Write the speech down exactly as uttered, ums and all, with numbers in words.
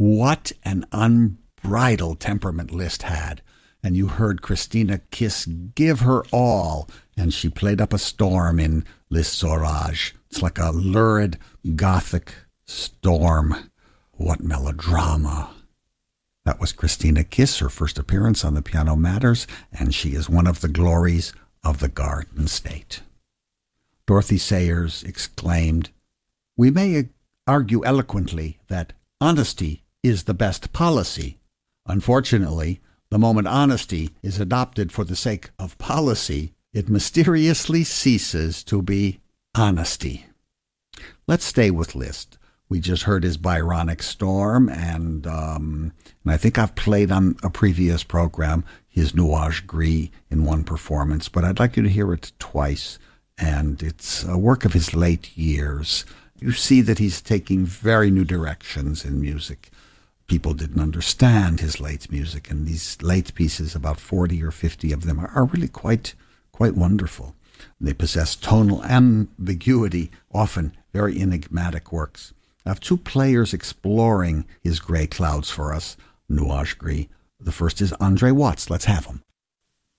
What an unbridled temperament Liszt had. And you heard Christina Kiss give her all, and she played up a storm in Liszt's Orage. It's like a lurid Gothic storm. What melodrama. That was Christina Kiss, her first appearance on The Piano Matters, and she is one of the glories of the Garden State. Dorothy Sayers exclaimed, "We may argue eloquently that honesty is the best policy. Unfortunately, the moment honesty is adopted for the sake of policy, it mysteriously ceases to be honesty." Let's stay with Liszt. We just heard his Byronic Storm, and, um, and I think I've played on a previous program his Nuages Gris in one performance, but I'd like you to hear it twice, and it's a work of his late years. You see that he's taking very new directions in music. People didn't understand his late music, and these late pieces, about forty or fifty of them, are really quite quite wonderful. They possess tonal ambiguity, often very enigmatic works. I have two players exploring his gray clouds for us, Nuages Gris. The first is Andre Watts. Let's have him.